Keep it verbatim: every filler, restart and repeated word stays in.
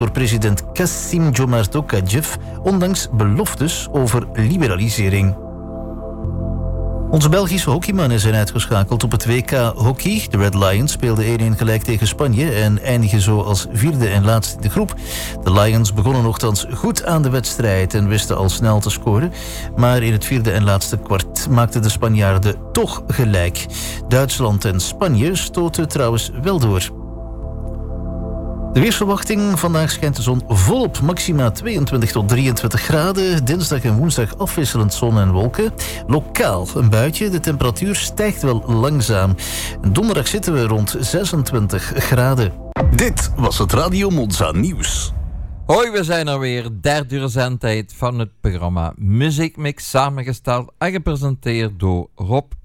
door president Kassim Jomart Tokayev, ondanks beloftes over liberalisering. Onze Belgische hockeymannen zijn uitgeschakeld op het W K hockey. De Red Lions speelden één-één gelijk tegen Spanje en eindigen zo als vierde en laatste in de groep. De Lions begonnen nogthans goed aan de wedstrijd en wisten al snel te scoren. Maar in het vierde en laatste kwart maakten de Spanjaarden toch gelijk. Duitsland en Spanje stoten trouwens wel door. De weersverwachting: vandaag schijnt de zon volop, maxima tweeëntwintig tot drieëntwintig graden. Dinsdag en woensdag afwisselend zon en wolken. Lokaal een buitje, de temperatuur stijgt wel langzaam. Donderdag zitten we rond zesentwintig graden. Dit was het Radio Monza nieuws. Hoi, we zijn er weer. Derde uur zendtijd van het programma Muziekmix, samengesteld en gepresenteerd door Rob